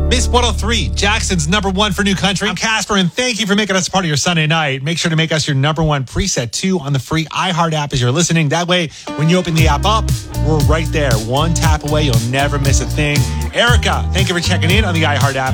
Miss 103, Jackson's number one for new country. I'm Casper, and thank you for making us part of your Sunday night. Make sure to make us your number one preset, too, on the free iHeart app as you're listening. That way, when you open the app up, we're right there. One tap away, you'll never miss a thing. Erica, thank you for checking in on the iHeart app.